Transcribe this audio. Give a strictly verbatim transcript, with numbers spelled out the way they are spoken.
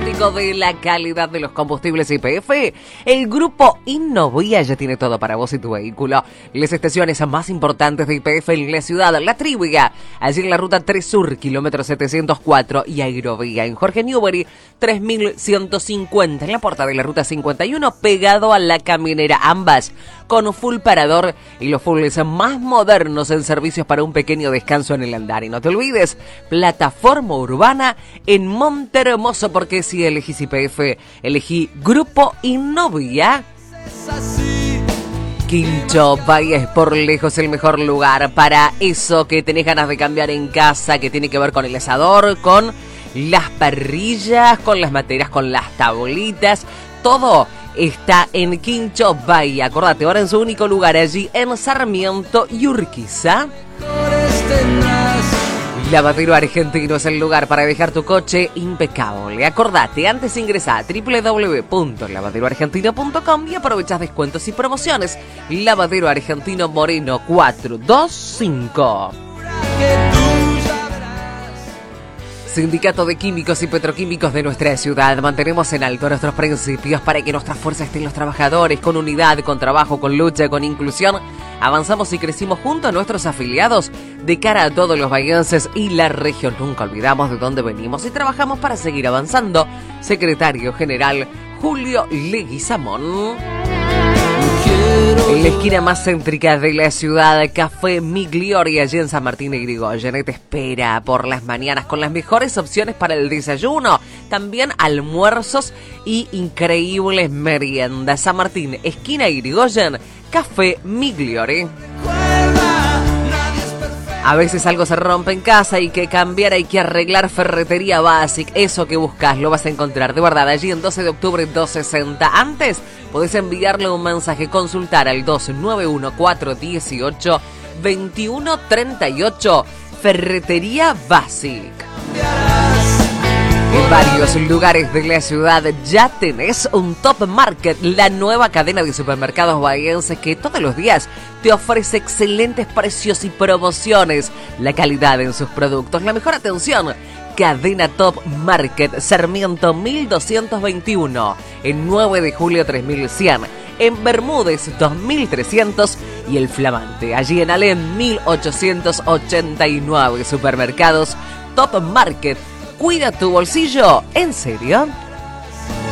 fanático de la calidad de los combustibles Y P F, el grupo Innovia ya tiene todo para vos y tu vehículo. Las estaciones más importantes de Y P F en la ciudad: La Trívia, allí en la ruta tres Sur, kilómetro setecientos cuatro, y Aerovía en Jorge Newbery, tres mil ciento cincuenta, en la puerta de la ruta cincuenta y uno, pegado a la Caminera, ambas con full parador y los fulls más modernos en servicios para un pequeño descanso en el andar. Y no te olvides, plataforma urbana en Montehermoso, porque si elegís Y P F, elegí Grupo Innovia. Quincho Bahía es por lejos el mejor lugar para eso que tenés ganas de cambiar en casa, que tiene que ver con el asador, con las parrillas, con las materas, con las tablitas, todo está en Quincho Bahía. Acordate, ahora en su único lugar, allí en Sarmiento y Urquiza. Lavadero Argentino es el lugar para dejar tu coche impecable. Acordate, antes ingresa a doble u doble u doble u punto lavadero argentino punto com y aprovechás descuentos y promociones. Lavadero Argentino, Moreno cuatrocientos veinticinco. Sindicato de Químicos y Petroquímicos de nuestra ciudad. Mantenemos en alto nuestros principios para que nuestra fuerza esté en los trabajadores, con unidad, con trabajo, con lucha, con inclusión. Avanzamos y crecimos junto a nuestros afiliados de cara a todos los bahienses y la región. Nunca olvidamos de dónde venimos y trabajamos para seguir avanzando. Secretario General Julio Leguizamón. En la esquina más céntrica de la ciudad, Café Migliori, allí en San Martín de Irigoyen, te espera por las mañanas con las mejores opciones para el desayuno, también almuerzos y increíbles meriendas. San Martín, esquina Irigoyen, Café Migliori. A veces algo se rompe en casa, hay que cambiar, hay que arreglar. Ferretería Basic, eso que buscas lo vas a encontrar, de verdad, allí en doce de octubre doscientos sesenta. Antes podés enviarle un mensaje, consultar al dos nueve uno cuatro uno ocho dos uno tres ocho. Ferretería Basic. En varios lugares de la ciudad ya tenés un Top Market, la nueva cadena de supermercados bahienses que todos los días te ofrece excelentes precios y promociones, la calidad en sus productos, la mejor atención. Cadena Top Market, Sarmiento mil doscientos veintiuno, en nueve de julio tres mil cien, en Bermúdez dos mil trescientos y El Flamante, allí en Alem mil ochocientos ochenta y nueve. Supermercados Top Market. Cuida tu bolsillo, ¿en serio?